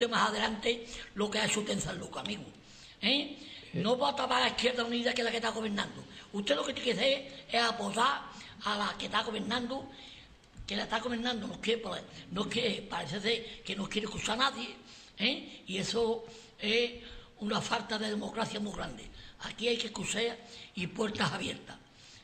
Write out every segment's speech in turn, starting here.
más adelante lo que ha hecho usted en San Lucas, amigo. No va a tapar a Izquierda Unida, que es la que está gobernando. Usted lo que tiene que hacer es apoyar a la que está gobernando, que la está gobernando, no quiere, parece ser que no quiere escuchar a nadie, y eso es una falta de democracia muy grande. Aquí hay que escuchar y puertas abiertas.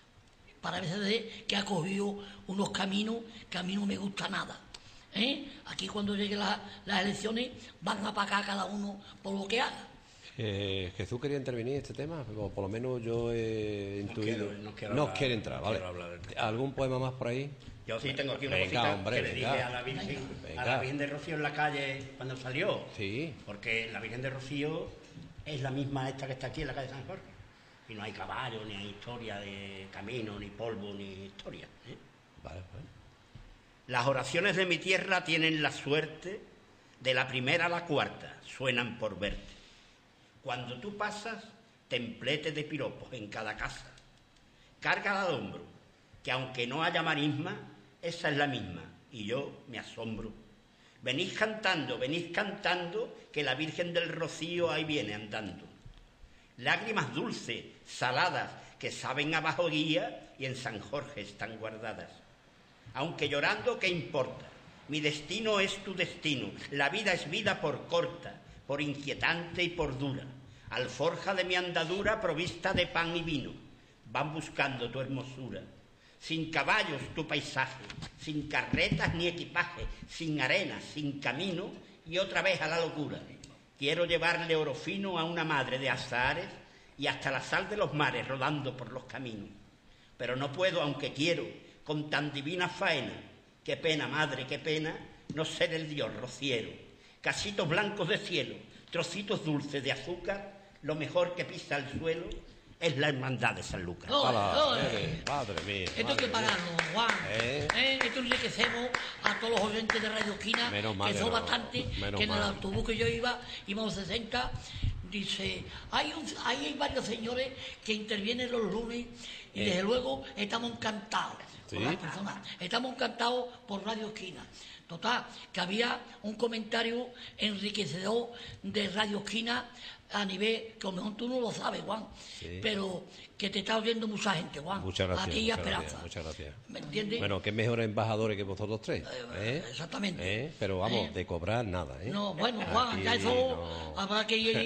Parece ser que ha cogido unos caminos que a mí no me gusta nada. Aquí cuando lleguen las elecciones van a pagar cada uno por lo que haga. Jesús quería intervenir en este tema, o por lo menos yo he intuido. No quiere entrar, ¿vale? ¿Algún poema más por ahí? Yo sí tengo aquí una cosita que le dije a la Virgen de Rocío en la calle cuando salió. Sí. Porque la Virgen de Rocío es la misma esta que está aquí en la calle San Jorge. Y no hay caballo, ni hay historia de camino, ni polvo, ni historia. Vale. Las oraciones de mi tierra tienen la suerte de la primera a la cuarta, suenan por verte. Cuando tú pasas, templetes de piropos en cada casa. Cárgala al hombro, que aunque no haya marisma, esa es la misma, y yo me asombro. Venís cantando, que la Virgen del Rocío ahí viene andando. Lágrimas dulces, saladas, que saben a bajo guía y en San Jorge están guardadas. Aunque llorando, ¿qué importa? Mi destino es tu destino, la vida es vida por corta, por inquietante y por dura. Alforja de mi andadura provista de pan y vino, van buscando tu hermosura. Sin caballos tu paisaje, sin carretas ni equipaje, sin arena, sin camino y otra vez a la locura. Quiero llevarle oro fino a una madre de azahares y hasta la sal de los mares rodando por los caminos. Pero no puedo, aunque quiero, con tan divina faena. Qué pena, madre, qué pena, no ser el Dios rociero. Casitos blancos de cielo, trocitos dulces de azúcar, lo mejor que pisa el suelo es la hermandad de San Lucas. Madre mía. Esto hay que pararlo, Juan. Esto enriquecemos a todos los oyentes de Radio Esquina, que son bastante, que en el autobús que yo íbamos 60, dice, hay varios señores que intervienen los lunes y desde luego estamos encantados por las personas. Estamos encantados por Radio Esquina. Total, que había un comentario enriquecedor de Radio Esquina a nivel, que a lo mejor tú no lo sabes, Juan, pero que te está oyendo mucha gente, Juan. Muchas gracias. A ti y a Esperanza. Muchas gracias. ¿Me entiendes? Bueno, que mejores embajadores que vosotros tres. Exactamente. Pero vamos, de cobrar nada. No, bueno, Juan, aquí ya eso habrá que ir.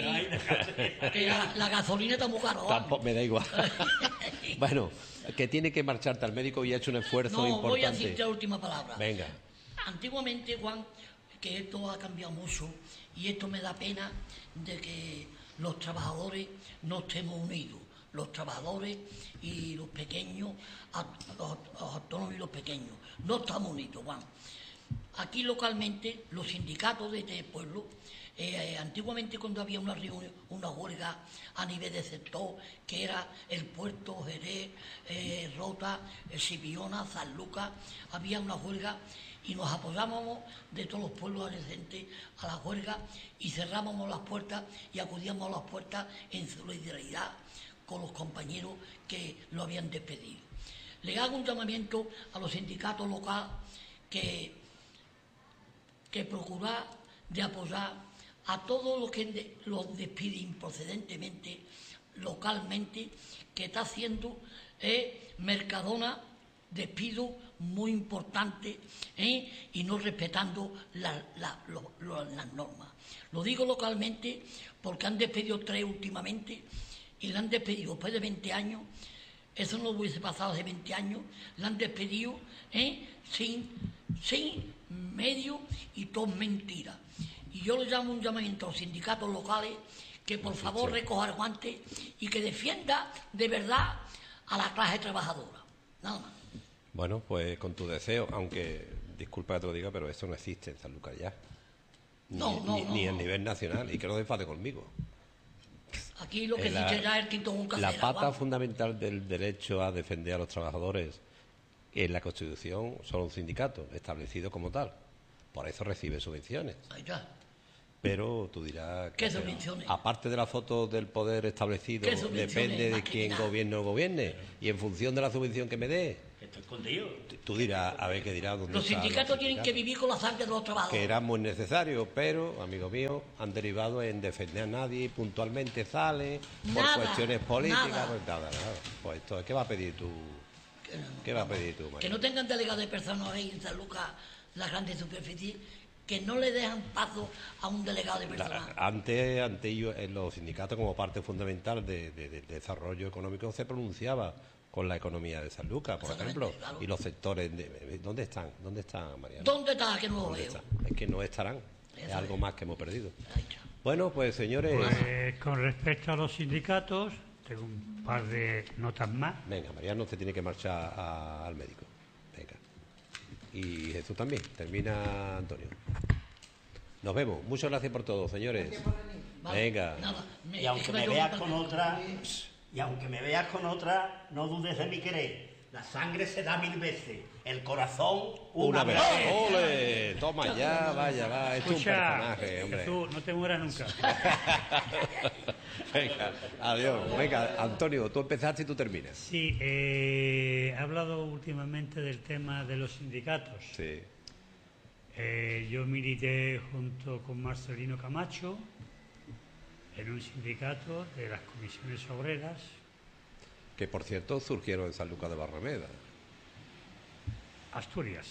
Que la gasolina está muy cara, Juan. Tampoco me da igual. Bueno, que tiene que marcharte al médico y ha hecho un esfuerzo importante. Voy a decirte la última palabra. Venga. Antiguamente, Juan, que esto ha cambiado mucho y esto me da pena de que los trabajadores no estemos unidos, los trabajadores y los pequeños, los autónomos y los pequeños, no estamos unidos, Juan. Aquí localmente los sindicatos de este pueblo, antiguamente cuando había una reunión, una huelga a nivel de sector, que era el Puerto, Jerez, Rota, Sipiona, San Lucas, había una huelga y nos apoyábamos de todos los pueblos adolescentes a la huelga y cerrábamos las puertas y acudíamos a las puertas en solidaridad con los compañeros que lo habían despedido. Le hago un llamamiento a los sindicatos locales que procurar de apoyar a todos los que los despiden improcedentemente localmente, que está haciendo Mercadona despido muy importante y no respetando las normas. Lo digo localmente porque han despedido 3 últimamente y la han despedido después de 20 años. Eso no hubiese pasado hace 20 años. La han despedido sin medio y todo mentira. Y yo le llamo un llamamiento a los sindicatos locales que por favor recoja el guante y que defienda de verdad a la clase trabajadora. Nada más. Bueno, pues con tu deseo, aunque disculpa que te lo diga, pero esto no existe en San Lucas ya. Ni a nivel nacional, y que no se enfade conmigo. Aquí lo que existe ya es el Tito Casera. La pata fundamental del derecho a defender a los trabajadores en la Constitución son los sindicatos, establecidos como tal. Por eso recibe subvenciones. Ahí está. Pero tú dirás que, ¿qué subvenciones? Aparte de la foto del poder establecido, depende de quién gobierne o gobierne, y en función de la subvención que me dé, Esto escondido. Tú dirás, a ver qué dirás. ¿Dónde Los están sindicatos tienen que vivir con la sangre de los que trabajadores. eran muy necesarios, pero, amigo mío, han derivado en defender a nadie, puntualmente sale, por Nada, cuestiones políticas, nada. pues nada. Pues esto, ¿qué va a pedir tú? ¿Qué va a pedir tú, Que María? no tengan delegados de personas ahí en San Lucas, la grande superficie, que no le dejan paso a un delegado de personas. Antes ellos, en los sindicatos, como parte fundamental del desarrollo económico, se pronunciaba con la economía de San Lucas, por Exactamente, ejemplo, claro. y los sectores. ¿Dónde están? ¿Dónde están, Mariano? ¿Dónde está que no lo ¿Dónde veo? están? Es que no estarán. Es Eso algo es. más que hemos perdido. Ahí está. Bueno, pues señores, Pues con respecto a los sindicatos, tengo un par de notas más. venga, Mariano se tiene que marchar al médico. Venga. Y Jesús también. Termina Antonio. Nos vemos. Muchas gracias por todo, señores. Vale, Venga. nada, Y es aunque que me tengo veas que con partir. otra, no dudes de mi querer. La sangre se da 1000 veces, el corazón Una vez. vez. ¡Ole! Toma ya, vaya, va. Esto es un Escucha, personaje, hombre. Jesús, no te mueras nunca. Venga, adiós. Venga, Antonio, tú empezaste y tú terminas. Sí, he hablado últimamente del tema de los sindicatos. Sí. Yo milité junto con Marcelino Camacho en un sindicato de las comisiones obreras. Que por cierto surgieron en San Lucas de Barrameda. Asturias,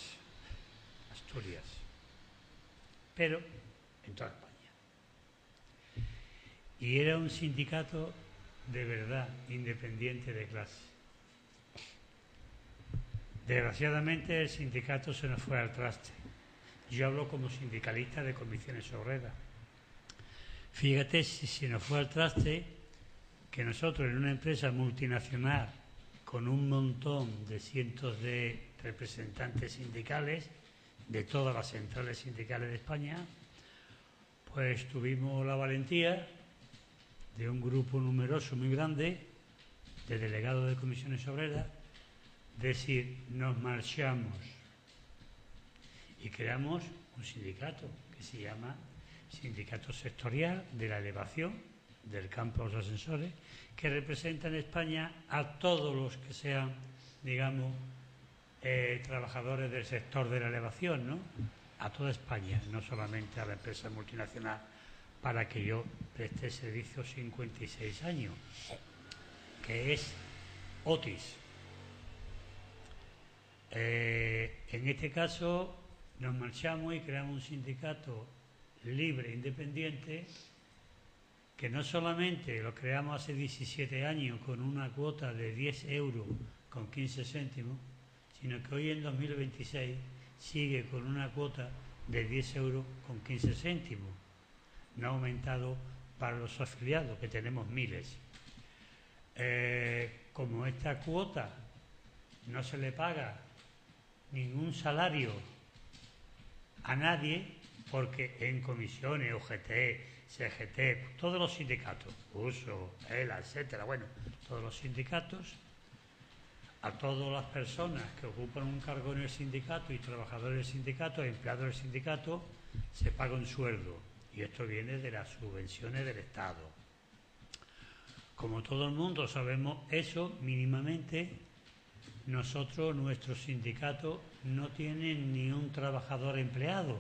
pero en toda España. Y era un sindicato de verdad independiente de clase. Desgraciadamente el sindicato se nos fue al traste. Yo hablo como sindicalista de comisiones obreras. Fíjate si se nos fue al traste que nosotros en una empresa multinacional con un montón de cientos de representantes sindicales de todas las centrales sindicales de España, pues tuvimos la valentía de un grupo numeroso muy grande de delegados de comisiones obreras decir nos marchamos y creamos un sindicato que se llama Sindicato Sectorial de la Elevación del Campo de los Ascensores, que representa en España a todos los que sean, digamos, trabajadores del sector de la elevación, ¿no? A toda España, no solamente a la empresa multinacional para que yo preste servicio 56 años, que es Otis. En este caso nos marchamos y creamos un sindicato libre, independiente, que no solamente lo creamos hace 17 años con una cuota de 10 euros con 15 céntimos, sino que hoy en 2026 sigue con una cuota de 10 euros con 15 céntimos. No ha aumentado para los afiliados, que tenemos miles. Como esta cuota no se le paga ningún salario a nadie, porque en comisiones, UGT, CGT, todos los sindicatos, USO, ELA, etcétera, bueno, todos los sindicatos, a todas las personas que ocupan un cargo en el sindicato y trabajadores del sindicato, empleados del sindicato, se paga un sueldo. Y esto viene de las subvenciones del Estado. Como todo el mundo sabemos eso mínimamente, nosotros, nuestro sindicato, no tiene ni un trabajador empleado.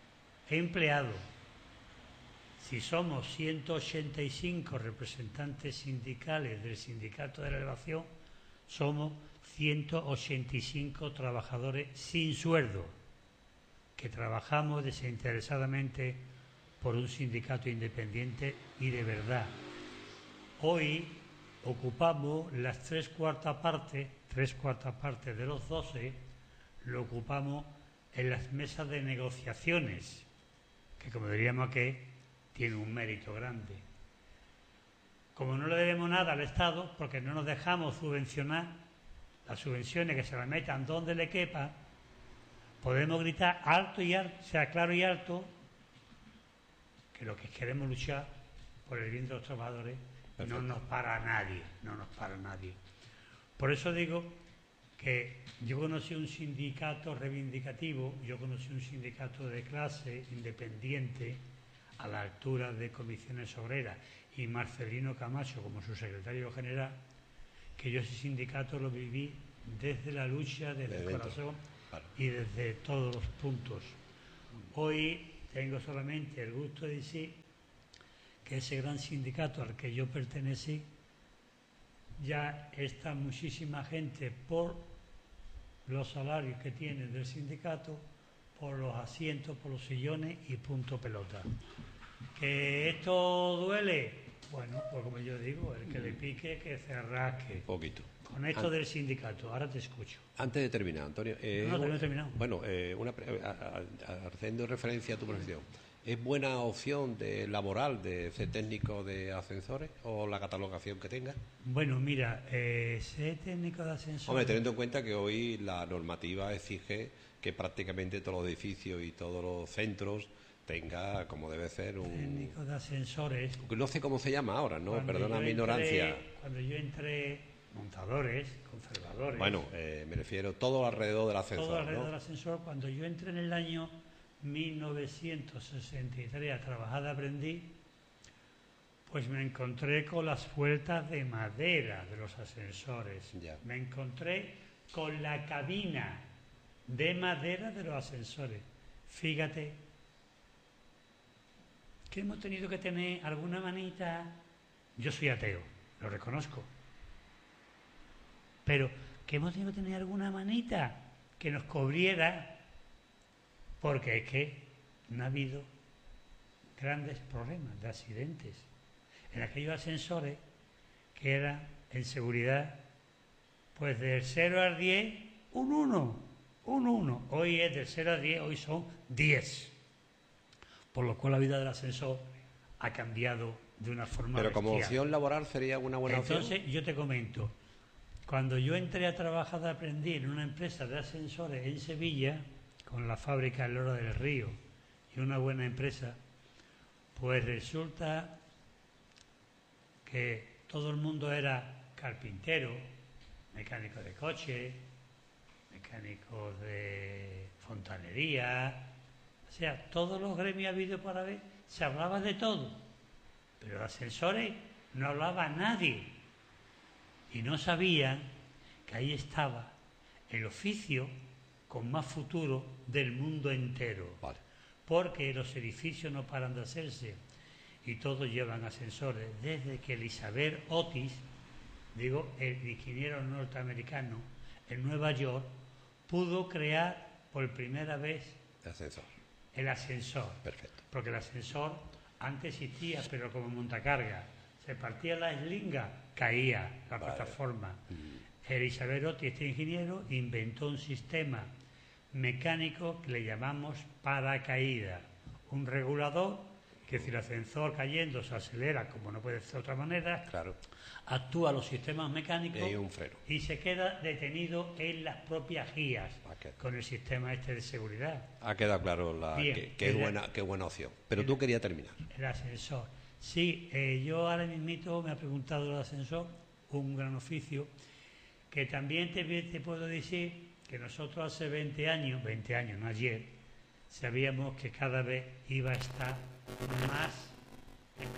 Si somos 185 representantes sindicales del Sindicato de la Elevación, somos 185 trabajadores sin sueldo, que trabajamos desinteresadamente por un sindicato independiente y de verdad. Hoy ocupamos las tres cuartas partes de los 12, lo ocupamos en las mesas de negociaciones, que como diríamos aquí, tiene un mérito grande. Como no le debemos nada al Estado, porque no nos dejamos subvencionar, las subvenciones que se las metan donde le quepa, podemos gritar alto y alto, sea claro y alto, que lo que queremos luchar por el bien de los trabajadores. Perfecto. No nos para nadie. Por eso digo que yo conocí un sindicato reivindicativo, yo conocí un sindicato de clase independiente a la altura de comisiones obreras y Marcelino Camacho como su secretario general, que yo ese sindicato lo viví desde la lucha, desde el dentro. corazón Claro. y desde todos los puntos. Hoy tengo solamente el gusto de decir que ese gran sindicato al que yo pertenecí, ya está muchísima gente por los salarios que tienen del sindicato, por los asientos, por los sillones y punto pelota. ¿Que esto duele? Bueno, pues como yo digo, el que le pique, que se rasque. Un poquito. Con esto del sindicato, ahora te escucho. Antes de terminar, Antonio. No, todavía no he terminado. Bueno, haciendo referencia a tu profesión, ¿es buena opción laboral de ser técnico de ascensores o la catalogación que tenga? Bueno, mira, ser técnico de ascensor... Hombre, teniendo en cuenta que hoy la normativa exige que prácticamente todos los edificios y todos los centros tenga, como debe ser, un... Técnico de ascensores... No sé cómo se llama ahora, ¿no? Cuando Perdona yo mi entré- ignorancia. Cuando yo entré, montadores, conservadores... Bueno, me refiero todo alrededor del ascensor, todo alrededor ¿no? del ascensor. Cuando yo entré en el año 1963 a trabajar de aprendiz, pues me encontré con las puertas de madera de los ascensores. Ya. Me encontré con la cabina de madera de los ascensores. Fíjate que hemos tenido que tener alguna manita. Yo soy ateo, lo reconozco. Pero que hemos tenido que tener alguna manita que nos cubriera, porque es que no ha habido grandes problemas de accidentes. En aquellos ascensores que eran en seguridad, pues del 0 al 10, un 1. Hoy es del 0 al 10, hoy son 10. Por lo cual la vida del ascensor ha cambiado de una forma Pero como bestial. opción laboral sería una buena opción. Entonces, yo te comento, cuando yo entré a trabajar de aprendiz en una empresa de ascensores en Sevilla, con la fábrica El Loro del Río y una buena empresa, pues resulta que todo el mundo era carpintero, mecánico de coche, mecánico de fontanería, o sea, todos los gremios habidos para ver, se hablaba de todo, pero de ascensores no hablaba nadie y no sabían que ahí estaba el oficio con más futuro del mundo entero, Vale. porque los edificios no paran de hacerse y todos llevan ascensores. Desde que Elizabeth Otis, digo, el ingeniero norteamericano en Nueva York, pudo crear por primera vez Ascensor. el ascensor. Perfecto. Porque el ascensor antes existía, pero como montacarga. Se partía la eslinga, caía la Vale. plataforma. Elizabeth Otis, este ingeniero, inventó un sistema mecánico que le llamamos paracaídas. Un regulador que si el ascensor cayendo se acelera, como no puede ser de otra manera, Claro. actúa los sistemas mecánicos Y hay un freno. y se queda detenido en las propias guías Ok. con el sistema este de seguridad. Ha quedado claro Bien. que qué buena opción. Pero tú querías terminar. El ascensor. Sí, yo ahora mismito me ha preguntado el ascensor, un gran oficio, que también te puedo decir que nosotros hace 20 años, no ayer, sabíamos que cada vez iba a estar más